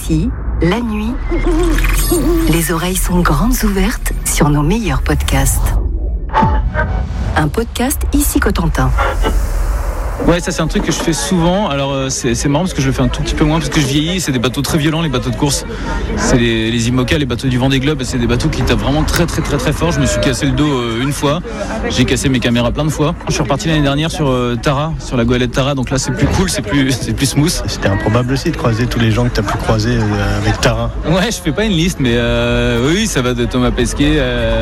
Ici, la nuit, les oreilles sont grandes ouvertes sur nos meilleurs podcasts. Un podcast Ici Cotentin. Ouais, ça c'est un truc que je fais souvent. Alors c'est marrant parce que je le fais un tout petit peu moins parce que je vieillis. C'est des bateaux très violents, les bateaux de course. C'est les IMOCA, les bateaux du Vendée Globe. C'est des bateaux qui tapent vraiment très très très très fort. Je me suis cassé le dos une fois. J'ai cassé mes caméras plein de fois. Je suis reparti l'année dernière sur Tara, sur la goélette Tara. Donc là c'est plus cool, c'est plus smooth. C'était improbable aussi de croiser tous les gens que tu as pu croiser avec Tara. Ouais, je fais pas une liste, mais oui, ça va de Thomas Pesquet.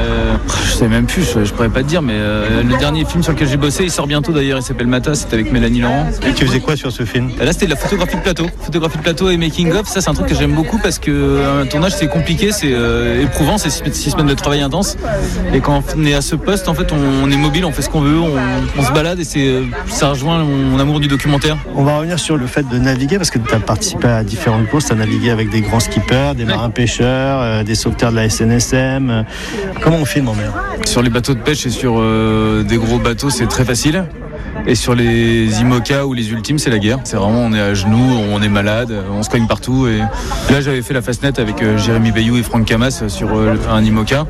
Je sais même plus, je pourrais pas te dire, mais le dernier film sur lequel j'ai bossé, il sort bientôt d'ailleurs. Il s'appelle Mata. C'était avec Mélanie Laurent. Et tu faisais quoi sur ce film ? Là c'était de la photographie de plateau et making of. Ça c'est un truc que j'aime beaucoup parce que un tournage c'est compliqué, c'est éprouvant, c'est 6 semaines de travail intense. Et quand on est à ce poste, en fait on est mobile, on fait ce qu'on veut, on se balade et ça rejoint mon amour du documentaire. On va revenir sur le fait de naviguer parce que tu as participé à différentes courses, tu as navigué avec des grands skippers, des marins pêcheurs, des sauveteurs de la SNSM. Comment on filme en mer ? Sur les bateaux de pêche et sur des gros bateaux c'est très facile. Et sur les IMOCA ou les ultimes, c'est la guerre. C'est vraiment, on est à genoux, on est malade, on se cogne partout. Et là, j'avais fait la Fastnet avec Jérémy Bayou et Franck Camas sur un IMOCA.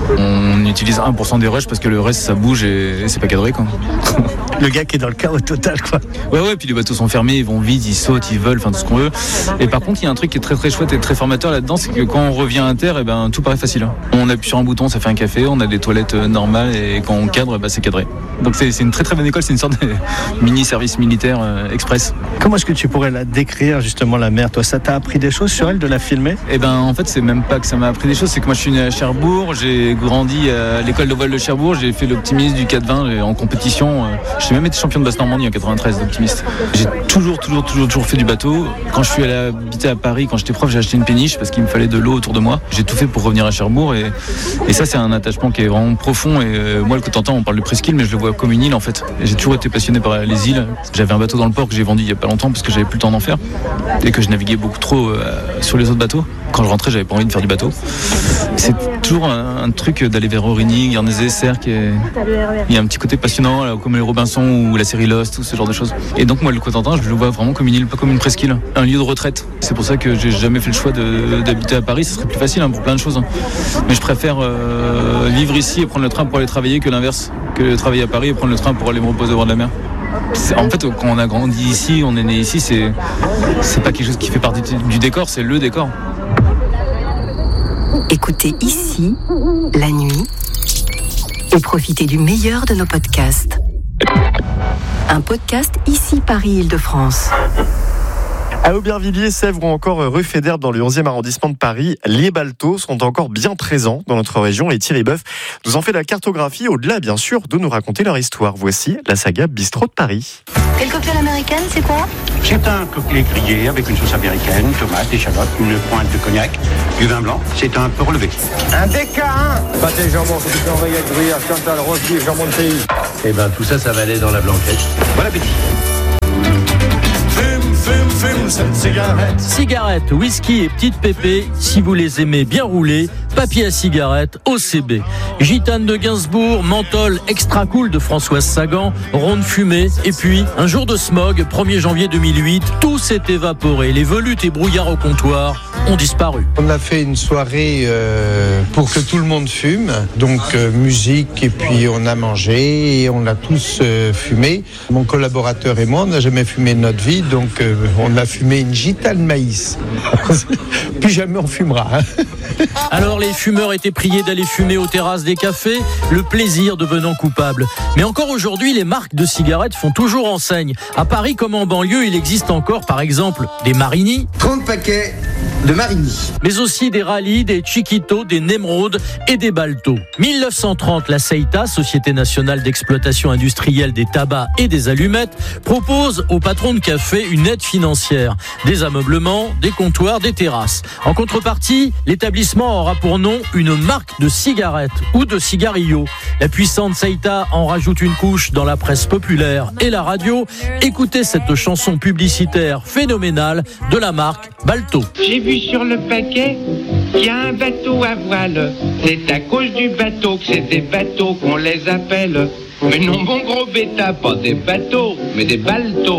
On utilise 1% des rushs parce que le reste, ça bouge et c'est pas cadré, quoi. Le gars qui est dans le chaos total, quoi. Ouais, puis les bateaux sont fermés, ils vont vite, ils sautent, ils volent, enfin tout ce qu'on veut. Et par contre, il y a un truc qui est très très chouette et très formateur là-dedans, c'est que quand on revient à terre, tout paraît facile. On appuie sur un bouton, ça fait un café, on a des toilettes normales et quand on cadre, c'est cadré. Donc c'est une très très bonne école, c'est une sorte de mini service militaire express. Comment est-ce que tu pourrais la décrire justement, la mer ? Toi, ça t'a appris des choses sur elle, de la filmer ? En fait, c'est même pas que ça m'a appris des choses, c'est que moi je suis né à Cherbourg, j'ai grandi à l'école de voile de Cherbourg, j'ai fait l'optimiste du 4-20 en compétition. J'ai même été champion de Basse-Normandie en 93 d'optimiste. J'ai toujours fait du bateau. Quand je suis allé habiter à Paris, quand j'étais prof, j'ai acheté une péniche parce qu'il me fallait de l'eau autour de moi. J'ai tout fait pour revenir à Cherbourg et ça c'est un attachement qui est vraiment profond. Et moi le Cotentin, on parle de presqu'île, mais je le vois comme une île en fait. Et j'ai toujours été passionné par les îles. J'avais un bateau dans le port que j'ai vendu il y a pas longtemps parce que j'avais plus le temps d'en faire et que je naviguais beaucoup trop sur les autres bateaux. Quand je rentrais, j'avais pas envie de faire du bateau. C'est toujours un truc d'aller vers Aurigny, Guernesey, il y a un petit côté passionnant là, comme les Robinson ou la série Lost, tout ce genre de choses. Et donc moi le Cotentin, je le vois vraiment comme une île, pas comme une presqu'île, un lieu de retraite. C'est pour ça que j'ai jamais fait le choix d'habiter à Paris. Ce serait plus facile pour plein de choses. Mais je préfère vivre ici et prendre le train pour aller travailler que l'inverse, que travailler à Paris et prendre le train pour aller me reposer au bord de la mer. En fait, quand on a grandi ici, on est né ici, c'est pas quelque chose qui fait partie du décor, c'est le décor. Écoutez Ici, la nuit, et profitez du meilleur de nos podcasts. Un podcast Ici Paris-Île-de-France. À Aubervilliers, Sèvres ou encore rue Fédère dans le 11e arrondissement de Paris, les baltos sont encore bien présents dans notre région et Thierry Boeuf nous en fait la cartographie au-delà bien sûr de nous raconter leur histoire. Voici la saga Bistrot de Paris. Quel cocktail américaine, c'est quoi ? C'est un cocktail grillé avec une sauce américaine, tomates, échalotes, une pointe de cognac, du vin blanc. C'est un peu relevé. Un DK1 pâté jambon, c'est un oreillette, gruyère, Chantal, rose beef, jambon de pays. Tout ça, ça va aller dans la blanquette. Bon appétit. Cigarettes, whisky et petites pépées, si vous les aimez bien roulées, papier à cigarette, OCB. Gitane de Gainsbourg, menthol extra cool de Françoise Sagan, ronde fumée, et puis un jour de smog, 1er janvier 2008, tout s'est évaporé. Les volutes et brouillards au comptoir ont disparu. On a fait une soirée pour que tout le monde fume, donc musique, et puis on a mangé et on a tous fumé. Mon collaborateur et moi, on n'a jamais fumé de notre vie, donc on a fumé une gitane maïs. Plus jamais on fumera. Alors les fumeurs étaient priés d'aller fumer aux terrasses des cafés, le plaisir devenant coupable. Mais encore aujourd'hui, les marques de cigarettes font toujours enseigne. À Paris comme en banlieue, il existe encore par exemple des Marini, 30 paquets de Marigny. mais aussi des Rally, des Chiquito, des Nemrod et des Balto. 1930, la CEITA, Société nationale d'exploitation industrielle des tabacs et des allumettes, propose aux patrons de café une aide financière, des ameublements, des comptoirs, des terrasses. En contrepartie, l'établissement aura pour nom une marque de cigarettes ou de cigarillos. La puissante CEITA en rajoute une couche dans la presse populaire et la radio. Écoutez cette chanson publicitaire phénoménale de la marque Balto. J'ai vu sur le paquet qu'il y a un bateau à voile. C'est à cause du bateau que c'est des bateaux qu'on les appelle. Mais non, mon gros bêta, pas des bateaux, mais des baltos.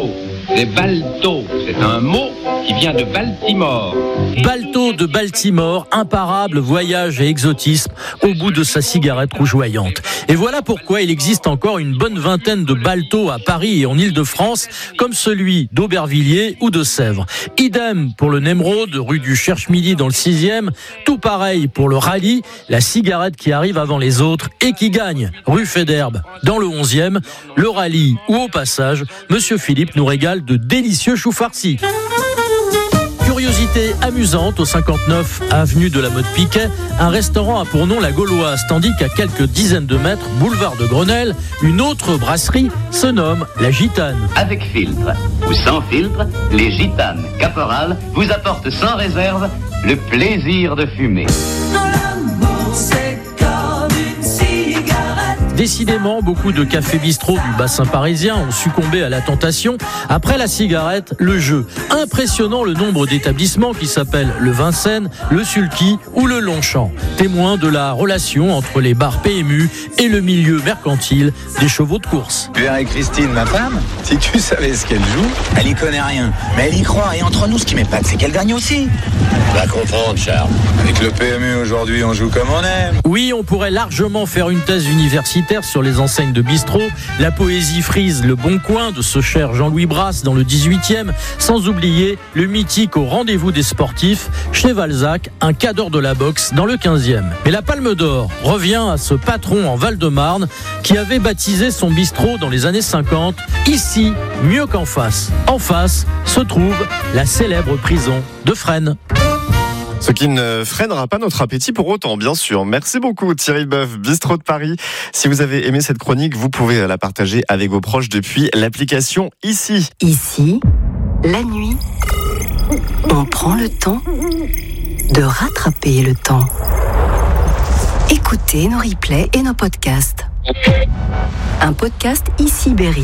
c'est Balto. C'est un mot qui vient de Baltimore. Balto de Baltimore, imparable voyage et exotisme au bout de sa cigarette rougeoyante. Et voilà pourquoi il existe encore une bonne vingtaine de Balto à Paris et en Île-de-France, comme celui d'Aubervilliers ou de Sèvres. Idem pour le Nemrod, rue du Cherche-Midi dans le 6e. Tout pareil pour le rallye, la cigarette qui arrive avant les autres et qui gagne, rue Féderbe dans le 11e. Le rallye où au passage, Monsieur Philippe nous régale de délicieux choux farcis. Curiosité amusante au 59 avenue de la Motte Piquet, un restaurant a pour nom la Gauloise, tandis qu'à quelques dizaines de mètres, boulevard de Grenelle, une autre brasserie se nomme la Gitane. Avec filtre ou sans filtre, les Gitanes Caporal vous apportent sans réserve le plaisir de fumer. Décidément, beaucoup de cafés-bistrots du bassin parisien ont succombé à la tentation. Après la cigarette, le jeu. Impressionnant le nombre d'établissements qui s'appellent le Vincennes, le Sulky ou le Longchamp. Témoin de la relation entre les bars PMU et le milieu mercantile des chevaux de course. Tu verrais Christine, ma femme, si tu savais ce qu'elle joue, elle y connaît rien. Mais elle y croit. Et entre nous, ce qui m'épate, c'est qu'elle gagne aussi. Va comprendre, Charles. Avec le PMU aujourd'hui, on joue comme on aime. Oui, on pourrait largement faire une thèse universitaire sur les enseignes de bistrot, la poésie frise Le Bon Coin de ce cher Jean-Louis Brasse dans le 18e, sans oublier le mythique Au rendez-vous des sportifs chez Valzac, un cadre de la boxe dans le 15e. Mais la Palme d'Or revient à ce patron en Val-de-Marne qui avait baptisé son bistrot dans les années 50, ici, mieux qu'en face. En face se trouve la célèbre prison de Fresnes. Ce qui ne freinera pas notre appétit pour autant, bien sûr. Merci beaucoup Thierry Boeuf, Bistrot de Paris. Si vous avez aimé cette chronique, vous pouvez la partager avec vos proches depuis l'application Ici. Ici, la nuit, on prend le temps de rattraper le temps. Écoutez nos replays et nos podcasts. Un podcast Ici Berry.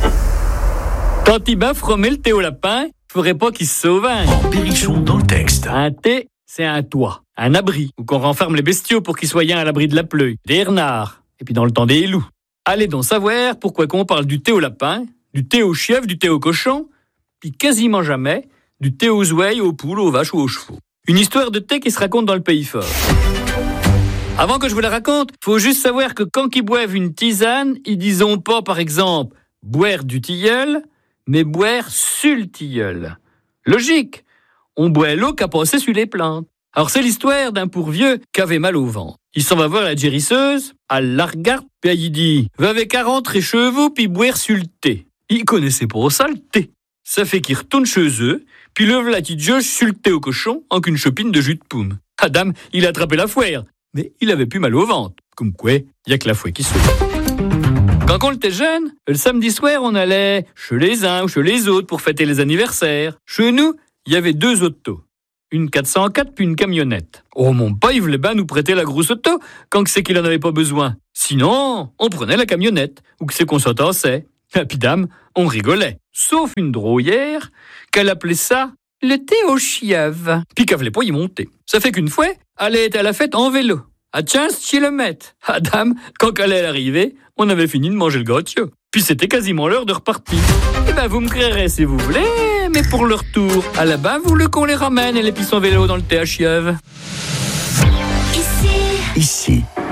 Quand Tibin fromait le thé au lapin, faudrait pas qu'il se sauve. En Berrichon dans le texte. Un thé, c'est un toit, un abri, où qu'on renferme les bestiaux pour qu'ils soient à l'abri de la pluie, des renards, et puis dans le temps des loups. Allez donc savoir pourquoi qu'on parle du thé au lapin, du thé au chèvre, du thé au cochon, puis quasiment jamais du thé aux ouailles, aux poules, aux vaches ou aux chevaux. Une histoire de thé qui se raconte dans le pays fort. Avant que je vous la raconte, faut juste savoir que quand ils boivent une tisane, ils disons pas par exemple boire du tilleul, mais boire sur le tilleul. Logique, on boit l'eau qu'a passé sur les plantes. Alors c'est l'histoire d'un pourvieux qui avait mal au ventre. Il s'en va voir la gérisseuse, elle la regarde, puis elle dit « Va avec 40 chevaux puis boire sur le thé ». Il connaissait pas ça le thé. Ça fait qu'il retourne chez eux, puis le v'là qui jauge sur le thé au cochon en qu'une chopine de jus de pomme. Adam, il a attrapé la fouère, mais il avait plus mal au ventre. Comme quoi, y a que la fouet qui sauve. Quand on était jeune, le samedi soir, on allait chez les uns ou chez les autres pour fêter les anniversaires. Chez nous, il y avait 2 autos. Une 404 puis une camionnette. Oh, mon père, il voulait bien nous prêter la grosse auto quand c'est qu'il en avait pas besoin. Sinon, on prenait la camionnette, ou que c'est qu'on s'entassait. Et puis dame, on rigolait. Sauf une drôlière, qu'elle appelait ça le thé aux chieves. Puis qu'elle voulait pas y monter. Ça fait qu'une fois, elle était à la fête en vélo, à 15 km. Ah dame, quand elle est arrivée, on avait fini de manger le gâteau. Puis c'était quasiment l'heure de repartir. Eh ben, vous me créerez si vous voulez, mais pour le retour, à la bas, vous voulez qu'on les ramène et les pisse en vélo dans le thé à chieves. Ici.